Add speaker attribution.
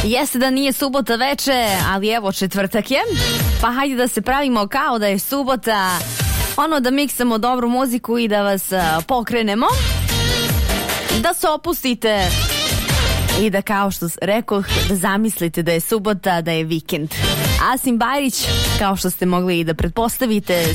Speaker 1: Jeste da nije subota veče, ali evo četvrtak je, pa hajde da se pravimo kao da je subota, ono da miksamo dobru muziku i da vas pokrenemo, da se opustite i da, kao što rekoh, da zamislite da je subota, da je vikend. Asim Bajrić, kao što ste mogli i da pretpostavite,